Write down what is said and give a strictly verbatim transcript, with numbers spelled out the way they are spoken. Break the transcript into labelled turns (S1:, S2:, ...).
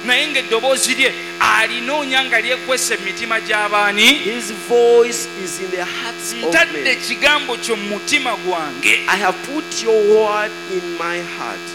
S1: naye ng'eddoboozi lye alinoonya nga lyekwesa emitima gy'abaani.
S2: His voice is in the hearts of
S1: ntadde
S2: men.
S1: ekigambo kyo mu mutima gwange.
S2: I have put your word in my heart.